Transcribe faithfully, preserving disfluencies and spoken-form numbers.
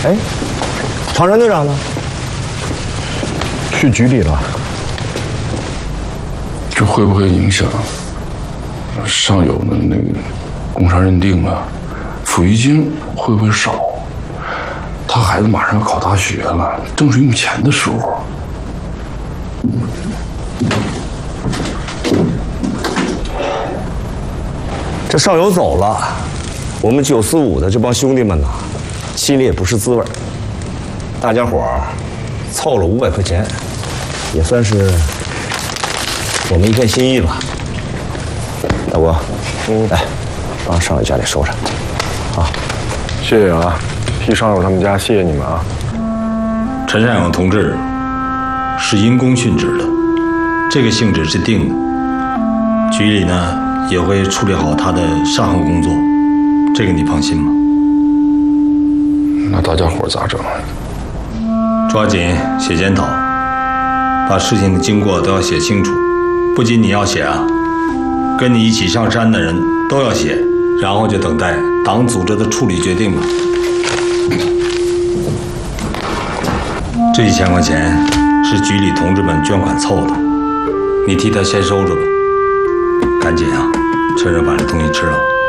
哎，唐山队长呢？ 去局里了。 这会不会影响上游的那个工伤认定啊？抚育金会不会少？他孩子马上要考大学了，正是用钱的时候。 这上游走了，我们九四五的这帮兄弟们呐，心里也不是滋味。大家伙儿凑了五百块钱，也算是我们一片心意吧。大哥，嗯，来，帮上友家里收着，啊， 谢谢啊，替上友他们家谢谢你们啊。 陈善勇同志是因公殉职的，这个性质是定的。局里呢也会处理好他的善后工作，这个你放心吧。 那大家伙咋整？ 抓紧写检讨，把事情的经过都要写清楚。不仅你要写啊，跟你一起上山的人都要写，然后就等待党组织的处理决定吧。这一千块钱是局里同志们捐款凑的，你替他先收着吧。赶紧啊，趁热把这东西吃了。